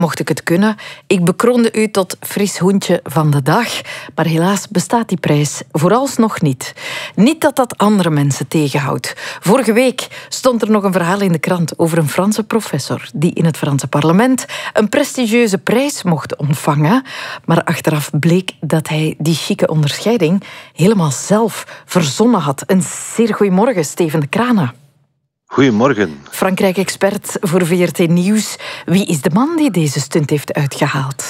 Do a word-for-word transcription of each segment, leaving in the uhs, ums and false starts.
mocht ik het kunnen. Ik bekroonde u tot fris hoentje van de dag. Maar helaas bestaat die prijs vooralsnog niet. Niet dat dat andere mensen tegenhoudt. Vorige week stond er nog een verhaal in de krant over een Franse professor die in het Franse parlement een prestigieuze prijs mocht ontvangen. Maar achteraf bleek dat hij die chique onderscheiding helemaal zelf verzonnen had. Een zeer goeiemorgen, Steven de Crane. Goedemorgen. Frankrijk-expert voor V R T Nieuws. Wie is de man die deze stunt heeft uitgehaald?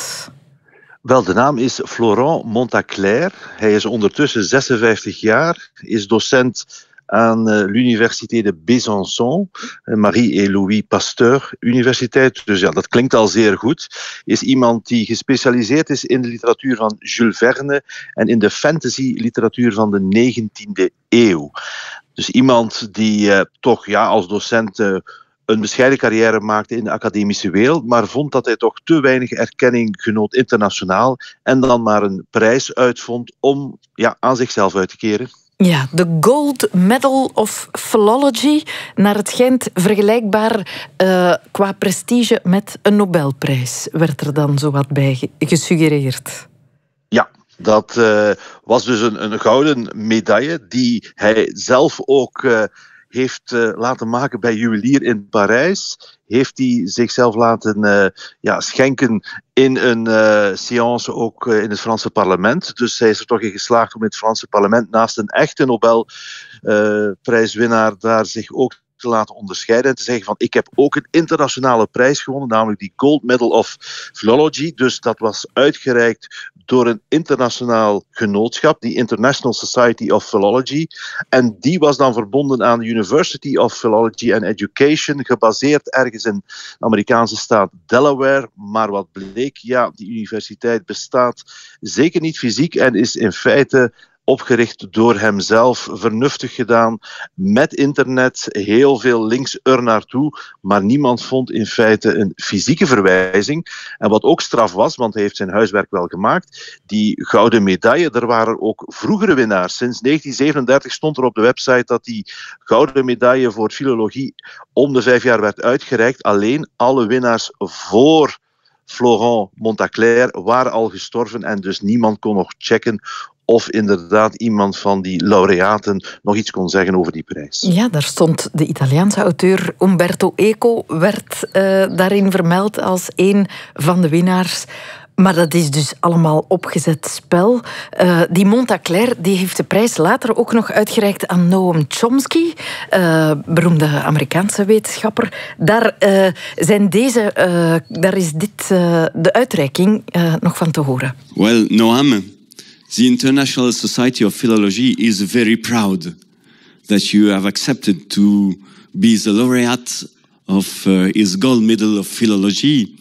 Wel, de naam is Florent Montaclair. Hij is ondertussen zesenvijftig jaar, is docent aan l'Université de Besançon, Marie et Louis Pasteur Universiteit. Dus ja, dat klinkt al zeer goed. Is iemand die gespecialiseerd is in de literatuur van Jules Verne en in de fantasy-literatuur van de negentiende eeuw. Dus iemand die uh, toch ja, als docent uh, een bescheiden carrière maakte in de academische wereld, maar vond dat hij toch te weinig erkenning genoot internationaal en dan maar een prijs uitvond om ja, aan zichzelf uit te keren. Ja, de Gold Medal of Philology, naar het schijnt vergelijkbaar uh, qua prestige met een Nobelprijs, werd er dan zo wat bij gesuggereerd. Ja. Dat uh, was dus een, een gouden medaille die hij zelf ook uh, heeft uh, laten maken bij juwelier in Parijs. Heeft hij zichzelf laten uh, ja, schenken in een uh, séance ook uh, in het Franse parlement. Dus hij is er toch in geslaagd om in het Franse parlement naast een echte Nobelprijswinnaar uh, daar zich ook te laten onderscheiden en te zeggen van ik heb ook een internationale prijs gewonnen, namelijk die Gold Medal of Philology. Dus dat was uitgereikt door een internationaal genootschap, die International Society of Philology. En die was dan verbonden aan de University of Philology and Education, gebaseerd ergens in de Amerikaanse staat Delaware. Maar wat bleek, ja, die universiteit bestaat zeker niet fysiek en is in feite opgericht door hemzelf, vernuftig gedaan, met internet, heel veel links er naartoe, maar niemand vond in feite een fysieke verwijzing. En wat ook straf was, want hij heeft zijn huiswerk wel gemaakt, die gouden medaille, er waren ook vroegere winnaars. Sinds negentien zevenendertig stond er op de website dat die gouden medaille voor filologie om de vijf jaar werd uitgereikt. Alleen alle winnaars voor Florent Montaclair waren al gestorven en dus niemand kon nog checken of inderdaad iemand van die laureaten nog iets kon zeggen over die prijs. Ja, daar stond de Italiaanse auteur Umberto Eco, werd uh, daarin vermeld als een van de winnaars. Maar dat is dus allemaal opgezet spel. Uh, die Montaclair die heeft de prijs later ook nog uitgereikt aan Noam Chomsky, uh, beroemde Amerikaanse wetenschapper. Daar, uh, zijn deze, uh, daar is dit uh, de uitreiking uh, nog van te horen. Well, Noam, the International Society of Philology is very proud that you have accepted to be the laureate of uh, his Gold Medal of Philology.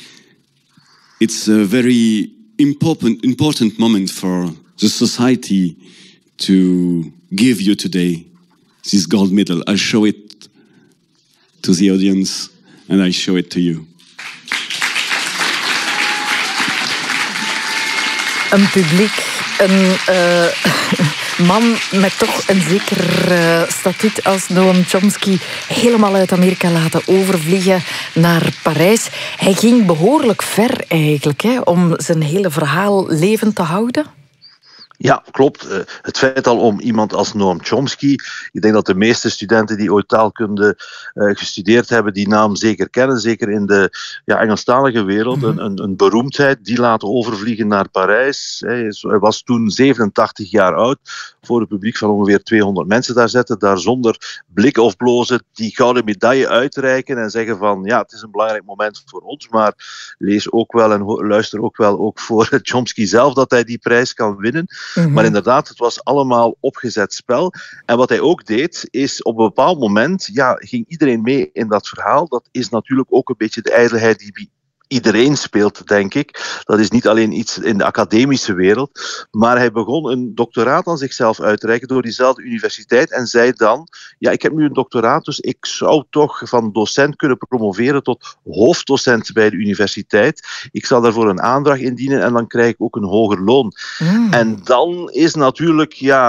It's a very important, important moment for the society to give you today this gold medal. I'll show it to the audience and I show it to you. Een publiek, een uh, man met toch een zeker uh, statuut als Noam Chomsky helemaal uit Amerika laten overvliegen naar Parijs. Hij ging behoorlijk ver eigenlijk, hè, om zijn hele verhaal levend te houden. Ja, klopt. Het feit al om iemand als Noam Chomsky, ik denk dat de meeste studenten die ooit taalkunde uh, gestudeerd hebben, die naam zeker kennen, zeker in de ja, Engelstalige wereld, mm-hmm. een, een, een beroemdheid, die laten overvliegen naar Parijs. Hij was toen zevenentachtig jaar oud, voor een publiek van ongeveer tweehonderd mensen daar zetten, daar zonder blikken of blozen die gouden medaille uitreiken en zeggen van, ja, het is een belangrijk moment voor ons, maar lees ook wel en luister ook wel ook voor Chomsky zelf dat hij die prijs kan winnen. Mm-hmm. Maar inderdaad, het was allemaal opgezet spel. En wat hij ook deed, is op een bepaald moment, ja, ging iedereen mee in dat verhaal. Dat is natuurlijk ook een beetje de ijdelheid die iedereen speelt, denk ik. Dat is niet alleen iets in de academische wereld. Maar hij begon een doctoraat aan zichzelf uit te reiken door diezelfde universiteit en zei dan, ja, ik heb nu een doctoraat, dus ik zou toch van docent kunnen promoveren tot hoofddocent bij de universiteit. Ik zal daarvoor een aandracht indienen en dan krijg ik ook een hoger loon. Mm. En dan is natuurlijk, ja,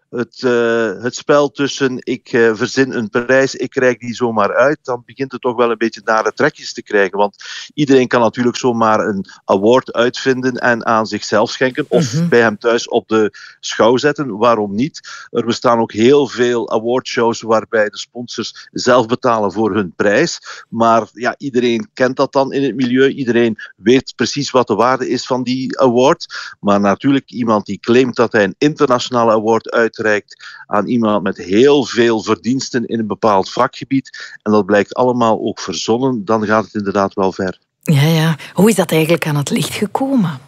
het, uh, het spel tussen ik uh, verzin een prijs, ik reik die zomaar uit, dan begint het toch wel een beetje nare trekjes te krijgen. Want iedereen kan natuurlijk zomaar een award uitvinden en aan zichzelf schenken of mm-hmm. bij hem thuis op de schouw zetten. Waarom niet? Er bestaan ook heel veel awardshows waarbij de sponsors zelf betalen voor hun prijs. Maar ja, iedereen kent dat dan in het milieu. Iedereen weet precies wat de waarde is van die award. Maar natuurlijk iemand die claimt dat hij een internationale award uitreikt aan iemand met heel veel verdiensten in een bepaald vakgebied, en dat blijkt allemaal ook verzonnen, dan gaat het inderdaad wel ver. Ja, ja. Hoe is dat eigenlijk aan het licht gekomen?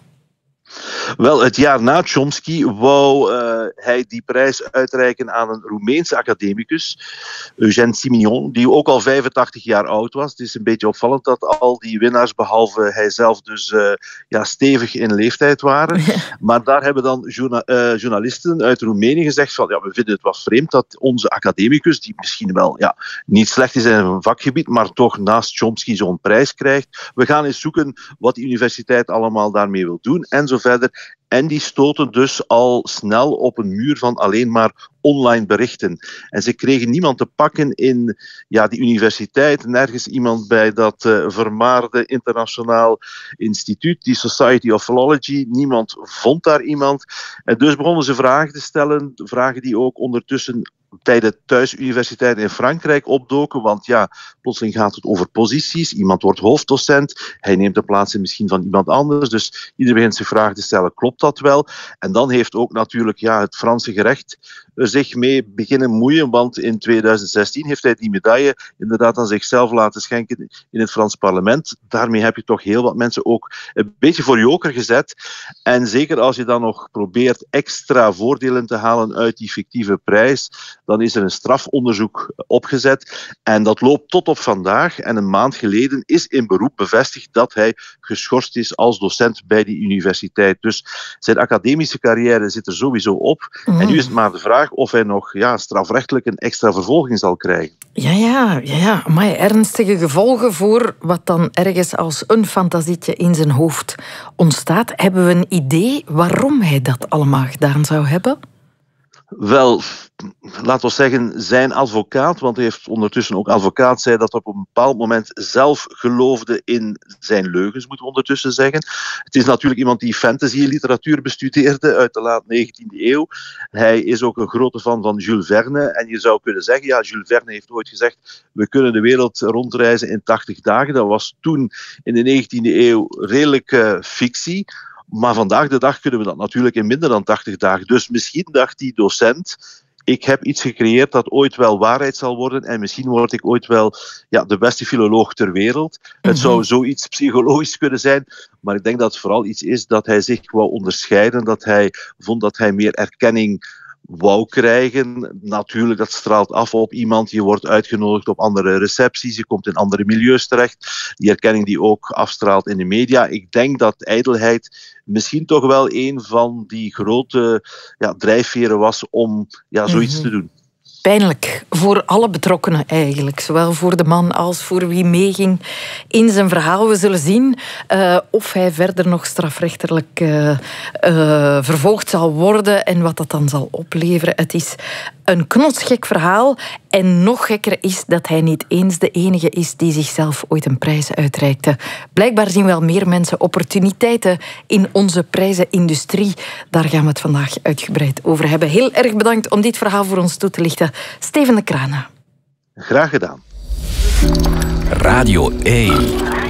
Wel, het jaar na Chomsky wou uh, hij die prijs uitreiken aan een Roemeense academicus, Eugène Simenon, die ook al vijfentachtig jaar oud was. Het is een beetje opvallend dat al die winnaars, behalve hijzelf, dus uh, ja, stevig in leeftijd waren. Ja. Maar daar hebben dan journa- uh, journalisten uit Roemenië gezegd van, ja, we vinden het wat vreemd dat onze academicus, die misschien wel ja, niet slecht is in een vakgebied, maar toch naast Chomsky zo'n prijs krijgt. We gaan eens zoeken wat die universiteit allemaal daarmee wil doen en zo verder. En die stoten dus al snel op een muur van alleen maar online berichten. En ze kregen niemand te pakken in ja, die universiteit, nergens iemand bij dat uh, vermaarde internationaal instituut, die Society of Philology. Niemand vond daar iemand. En dus begonnen ze vragen te stellen, vragen die ook ondertussen bij de thuisuniversiteit in Frankrijk opdoken, want ja, plotseling gaat het over posities. Iemand wordt hoofddocent, hij neemt de plaats in misschien van iemand anders, dus iedereen begint zich vragen te stellen, klopt dat wel? En dan heeft ook natuurlijk ja, het Franse gerecht er zich mee beginnen moeien, want in tweeduizend zestien heeft hij die medaille inderdaad aan zichzelf laten schenken in het Frans parlement. Daarmee heb je toch heel wat mensen ook een beetje voor joker gezet. En zeker als je dan nog probeert extra voordelen te halen uit die fictieve prijs, dan is er een strafonderzoek opgezet. En dat loopt tot op vandaag. En een maand geleden is in beroep bevestigd dat hij geschorst is als docent bij die universiteit. Dus zijn academische carrière zit er sowieso op. Mm. En nu is het maar de vraag of hij nog ja, strafrechtelijk een extra vervolging zal krijgen. Ja, ja, ja, ja. Maar ernstige gevolgen voor wat dan ergens als een fantasietje in zijn hoofd ontstaat. Hebben we een idee waarom hij dat allemaal gedaan zou hebben? Wel, laten we zeggen, zijn advocaat, want hij heeft ondertussen ook advocaat, zei dat op een bepaald moment zelf geloofde in zijn leugens, moeten we ondertussen zeggen. Het is natuurlijk iemand die fantasy-literatuur bestudeerde uit de laat negentiende eeuw. Hij is ook een grote fan van Jules Verne en je zou kunnen zeggen, ja, Jules Verne heeft ooit gezegd, we kunnen de wereld rondreizen in tachtig dagen. Dat was toen in de negentiende eeuw redelijk uh, fictie. Maar vandaag de dag kunnen we dat natuurlijk in minder dan tachtig dagen. Dus misschien dacht die docent, ik heb iets gecreëerd dat ooit wel waarheid zal worden en misschien word ik ooit wel ja, de beste filoloog ter wereld. Mm-hmm. Het zou zoiets psychologisch kunnen zijn, maar ik denk dat het vooral iets is dat hij zich wou onderscheiden, dat hij vond dat hij meer erkenning wou krijgen. Natuurlijk, dat straalt af op iemand. Je wordt uitgenodigd op andere recepties, je komt in andere milieus terecht. Die erkenning die ook afstraalt in de media. Ik denk dat ijdelheid misschien toch wel een van die grote ja, drijfveren was om ja, zoiets mm-hmm. te doen. Pijnlijk voor alle betrokkenen eigenlijk. Zowel voor de man als voor wie meeging in zijn verhaal. We zullen zien uh, of hij verder nog strafrechtelijk uh, uh, vervolgd zal worden en wat dat dan zal opleveren. Het is een knotsgek verhaal. En nog gekker is dat hij niet eens de enige is die zichzelf ooit een prijs uitreikte. Blijkbaar zien wel meer mensen opportuniteiten in onze prijzenindustrie. Daar gaan we het vandaag uitgebreid over hebben. Heel erg bedankt om dit verhaal voor ons toe te lichten. Steven de Kranen. Graag gedaan. Radio één.